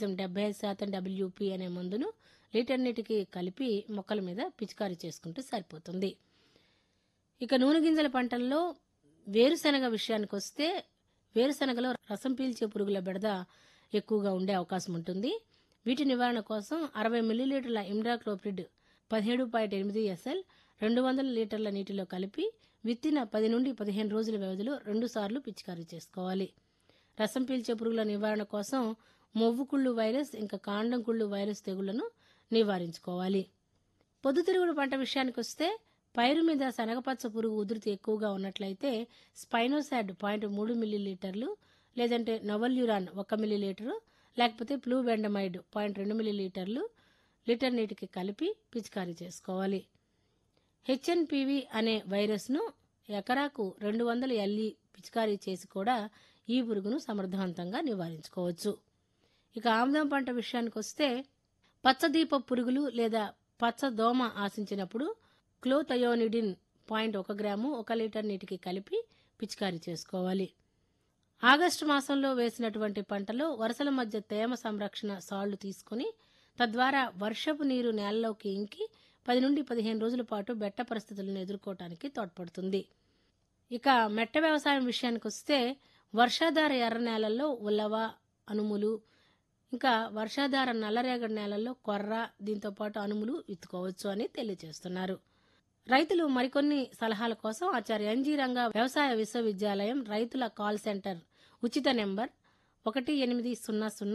కార్బోఫ్యూరిజం 75% WP అనే మందును litre నీటికి కలిపి మొక్కల మీద పిచికారీ చేసుకుంటే సరిపోతుంది. ఇక నూనె గింజల పంటల్లో వేరుశెనగ విషయానికి వస్తే వేరుశెనగలో రసం పీల్చే పురుగుల బెడద ఎక్కువగా ఉండే అవకాశం ఉంటుంది. వీటి నివారణ కోసం 60 మిల్లీలీటర్ల ఇమ్డాక్లోప్రిడ్ 17.8 SL 200 లీటర్ల నీటిలో కలిపి విత్తిన 10 నుండి 15 రోజుల వ్యవధిలో 2 సార్లు పిచికారీ చేసుకోవాలి. రసం పీల్చే పురుగుల నివారణ కోసం మొవ్వు కుళ్ళు వైరస్ ఇంకా కాండం కుళ్ళు వైరస్ తెగుళ్లను నివారించుకోవాలి. పొద్దుతిరుగుడు పంట విషయానికి వస్తే పైరు మీద శనగపచ్చ పురుగు ఉధృతి ఎక్కువగా ఉన్నట్లయితే స్పైనోసాడ్ 0.3 మిల్లీలీటర్లు లేదంటే నవల్యూరాన్ 1 మిల్లీలీటరు లేకపోతే ఫ్లూబెండమైడ్ 0.2 మిల్లీలీటర్లు లీటర్ నీటికి కలిపి పిచికారీ చేసుకోవాలి. HNPV అనే వైరస్ను ఎకరాకు 200 LE పిచికారీ చేసి కూడా ఈ పురుగును సమర్థవంతంగా నివారించుకోవచ్చు. ఇక ఆముదం పంట విషయానికి వస్తే పచ్చదీప పురుగులు లేదా పచ్చ దోమ ఆశించినప్పుడు క్లోథయోనిడిన్ 0.1 గ్రాము 1 లీటర్ నీటికి కలిపి పిచికారీ చేసుకోవాలి. ఆగస్టు మాసంలో వేసినటువంటి పంటలో వరుసల మధ్య తేమ సంరక్షణ సాళ్లు తీసుకుని తద్వారా వర్షపు నీరు నేలలోకి ఇంకి 10 నుండి 15 రోజుల పాటు బెట్ట పరిస్థితులను ఎదుర్కోవటానికి తోడ్పడుతుంది. ఇక మెట్ట వ్యవసాయం విషయానికి వస్తే వర్షాధార ఎర్ర నేలల్లో ఉలవ, అనుములు, ఇంకా వర్షాధార నల్లరేగడి నేలల్లో కొర్ర, దీంతోపాటు అనుములు విత్తుకోవచ్చు అని తెలియజేస్తున్నారు. రైతులు మరికొన్ని సలహాల కోసం ఆచార్య ఎన్జీ రంగా వ్యవసాయ విశ్వవిద్యాలయం రైతుల కాల్ సెంటర్ ఉచిత నెంబర్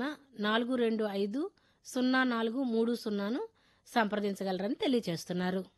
1800 425 0430ను సంప్రదించగలరని తెలియజేస్తున్నారు.